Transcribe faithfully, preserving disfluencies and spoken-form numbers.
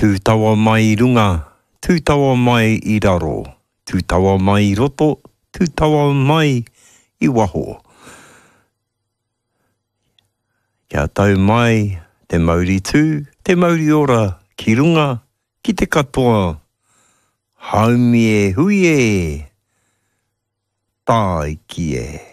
Tū tawa mai i runga, tū tawa mai i raro, tū tawa mai i roto, tū tawa mai i waho. Kia tau mai, te mauri tū, te mauri ora, ki runga, ki te katoa. Haumi e hui e, tai ki e.